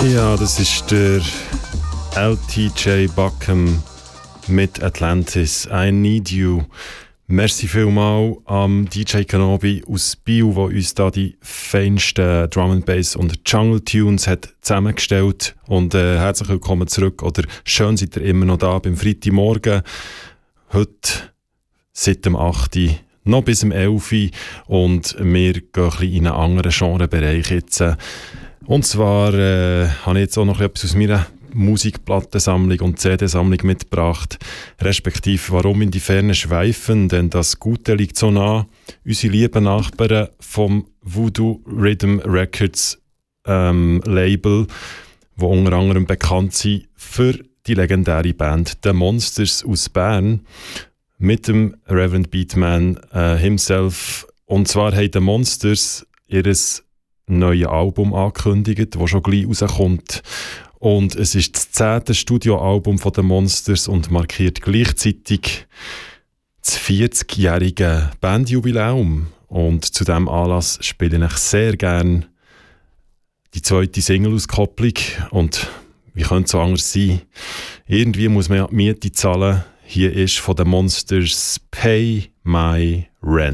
Ja, das ist der LTJ Buckham mit Atlantis. I Need You. Merci vielmal am DJ Kenobi aus Biel, der uns da die feinsten Drum and Bass und Jungle Tunes hat zusammengestellt. Und herzlich willkommen zurück. Oder schön seid ihr immer noch da beim Freitagmorgen. Heute seit dem 8. noch bis zum 11. Und wir gehen ein bisschen in einen anderen Genrebereich jetzt. Und zwar habe ich jetzt auch noch etwas aus meiner Musikplattensammlung und CD-Sammlung mitgebracht, respektive warum in die Ferne schweifen, denn das Gute liegt so nah. Unsere lieben Nachbarn vom Voodoo Rhythm Records Label, wo unter anderem bekannt sind für die legendäre Band The Monsters aus Bern mit dem Reverend Beatman himself. Und zwar haben The Monsters ihres neue Album angekündigt, das schon gleich rauskommt. Und es ist das 10. Studioalbum von den Monsters und markiert gleichzeitig das 40-jährige Bandjubiläum. Und zu diesem Anlass spiele ich sehr gerne die zweite Single-Auskopplung. Und wie könnte es so anders sein? Irgendwie muss man ja die Miete zahlen. Hier ist von den Monsters Pay My Rent.